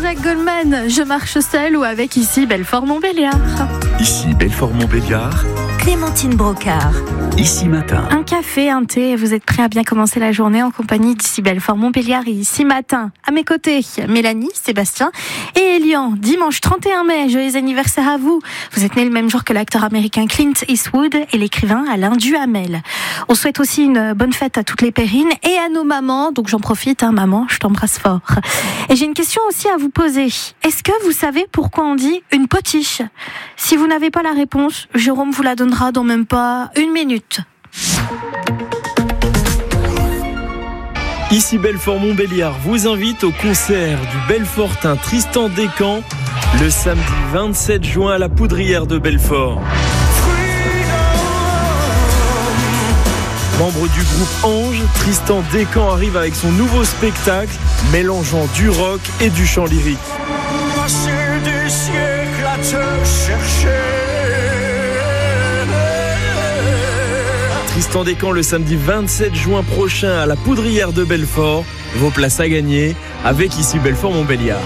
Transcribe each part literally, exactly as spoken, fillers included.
Jean-Jacques Goldman, Je marche seul ou avec ici Belfort-Montbéliard. Ici Belfort-Montbéliard. Clémentine Brocard. Ici Matin. Un café, un thé, vous êtes prêts à bien commencer la journée en compagnie d'ici Belfort-Montbéliard et Ici Matin. À mes côtés, Mélanie, Sébastien et Elian. Dimanche trente et un mai, joyeux anniversaire à vous. Vous êtes nés le même jour que l'acteur américain Clint Eastwood et l'écrivain Alain Duhamel. On souhaite aussi une bonne fête à toutes les pérines et à nos mamans. Donc j'en profite, hein, maman, je t'embrasse fort. Et j'ai une question aussi à vous poser. Est-ce que vous savez pourquoi on dit une potiche ? Si vous n'avez pas la réponse, Jérôme vous la donnera dans même pas une minute. Ici Belfort-Montbéliard vous invite au concert du Belfortin Tristan Descamps le samedi vingt-sept juin à la Poudrière de Belfort. Membre du groupe Ange, Tristan Descamps arrive avec son nouveau spectacle mélangeant du rock et du chant lyrique. Passer des siècles à te chercher. Tristan Descamps le samedi vingt-sept juin prochain à la Poudrière de Belfort. Vos places à gagner avec ici Belfort-Montbéliard.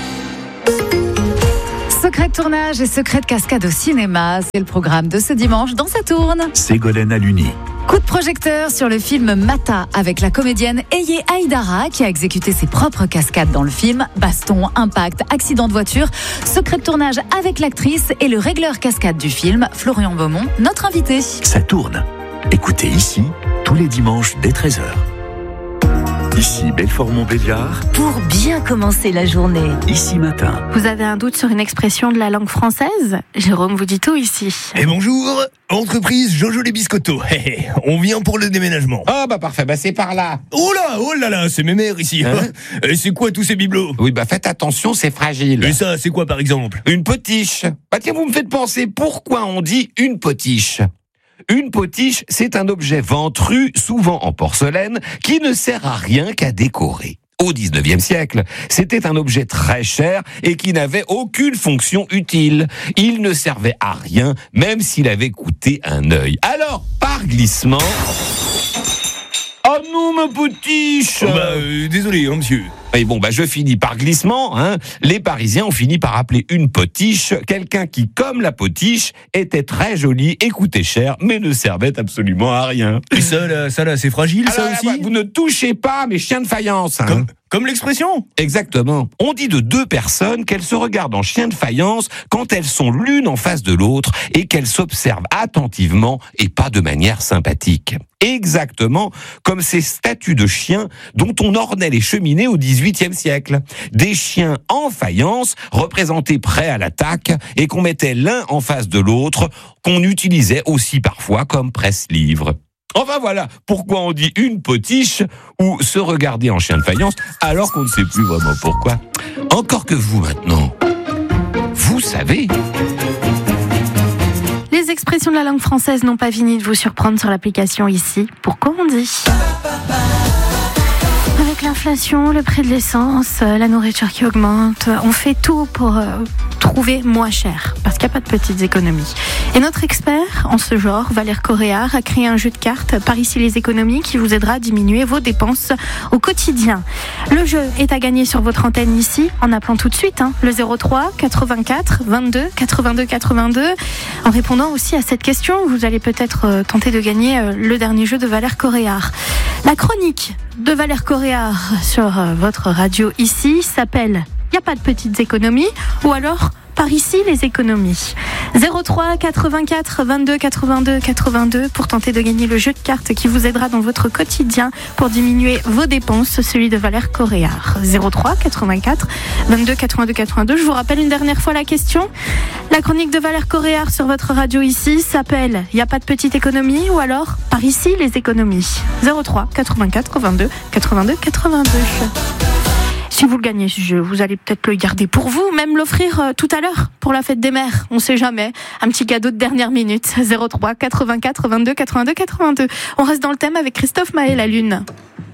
Secret de tournage et secret de cascade au cinéma, c'est le programme de ce dimanche dans Sa Tourne. Ségolène Aluni. Coup de projecteur sur le film Mata avec la comédienne Eye Aïdara qui a exécuté ses propres cascades dans le film. Baston, impact, accident de voiture. Secret de tournage avec l'actrice et le régleur cascade du film, Florian Beaumont, notre invité. Ça tourne. Écoutez ici tous les dimanches dès treize heures. Ici Belfort-Montbéliard. Pour bien commencer la journée. Ici Matin. Vous avez un doute sur une expression de la langue française ? Jérôme vous dit tout ici. Et bonjour, entreprise Jojo les Biscottos. On vient pour le déménagement. Ah bah parfait, bah c'est par là. Oh là, oh là là, c'est mes mères ici. Hein Et c'est quoi tous ces bibelots ? Oui bah faites attention, c'est fragile. Et ça, c'est quoi par exemple ? Une potiche. Bah tiens, vous me faites penser, pourquoi on dit une potiche ? Une potiche, c'est un objet ventru, souvent en porcelaine, qui ne sert à rien qu'à décorer. Au dix-neuvième siècle, c'était un objet très cher et qui n'avait aucune fonction utile. Il ne servait à rien, même s'il avait coûté un œil. Alors, par glissement... Oh non, ma potiche! Oh bah, euh, désolé, hein, monsieur. Et bon, bah, je finis par glissement, hein. Les Parisiens ont fini par appeler une potiche quelqu'un qui, comme la potiche, était très joli et coûtait cher, mais ne servait absolument à rien. Et ça, là, ça, là, c'est fragile, Alors, ça aussi là, vous ne touchez pas mes chiens de faïence, hein. Comme, comme l'expression ? Exactement. On dit de deux personnes qu'elles se regardent en chien de faïence quand elles sont l'une en face de l'autre et qu'elles s'observent attentivement et pas de manière sympathique. Exactement comme ces statues de chiens dont on ornait les cheminées au dix-huitième siècle. Des chiens en faïence, représentés prêts à l'attaque, et qu'on mettait l'un en face de l'autre, qu'on utilisait aussi parfois comme presse-livre. Enfin voilà, pourquoi on dit une potiche ou se regarder en chien de faïence alors qu'on ne sait plus vraiment pourquoi. Encore que vous maintenant, vous savez... Les expressions de la langue française n'ont pas fini de vous surprendre sur l'application ici. Pourquoi on dit ? Avec l'inflation, le prix de l'essence, la nourriture qui augmente, on fait tout pour euh, trouver moins cher, parce qu'il n'y a pas de petites économies. Et notre expert en ce genre, Valère Coréard, a créé un jeu de cartes Par ici les économies qui vous aidera à diminuer vos dépenses au quotidien. Le jeu est à gagner sur votre antenne ici en appelant tout de suite hein, le zéro trois quatre-vingt-quatre vingt-deux quatre-vingt-deux quatre-vingt-deux. En répondant aussi à cette question, vous allez peut-être euh, tenter de gagner euh, le dernier jeu de Valère Coréard. La chronique de Valère Coréard sur euh, votre radio ici s'appelle « Y a pas de petites économies » ou alors « Par ici les économies ». zéro trois quatre-vingt-quatre vingt-deux quatre-vingt-deux quatre-vingt-deux pour tenter de gagner le jeu de cartes qui vous aidera dans votre quotidien pour diminuer vos dépenses, celui de Valère Coréard. zéro trois quatre-vingt-quatre vingt-deux quatre-vingt-deux quatre-vingt-deux. Je vous rappelle une dernière fois la question. La chronique de Valère Coréard sur votre radio ici s'appelle « Y a pas de petite économie » ou alors « Par ici les économies ». zéro trois quatre-vingt-quatre vingt-deux quatre-vingt-deux quatre-vingt-deux. Si vous le gagnez ce jeu, vous allez peut-être le garder pour vous, même l'offrir euh, tout à l'heure pour la fête des mères. On sait jamais. Un petit cadeau de dernière minute. zéro trois quatre-vingt-quatre vingt-deux quatre-vingt-deux quatre-vingt-deux. On reste dans le thème avec Christophe Maé, La Lune.